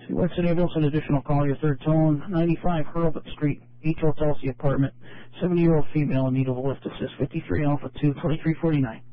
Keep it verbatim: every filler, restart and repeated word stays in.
West City Ambulance, an additional call, your third tone, ninety-five Hurlbut Street, H L Chelsea apartment, seventy-year-old female in need of a lift assist, fifty-three Alpha two, twenty-three forty-nine.